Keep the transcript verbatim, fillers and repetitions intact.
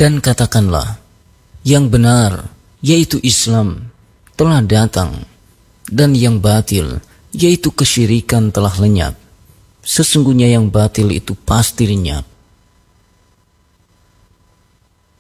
Dan katakanlah, yang benar, yaitu Islam, telah datang, dan yang batil, yaitu kesyirikan telah lenyap. Sesungguhnya yang batil itu pasti lenyap.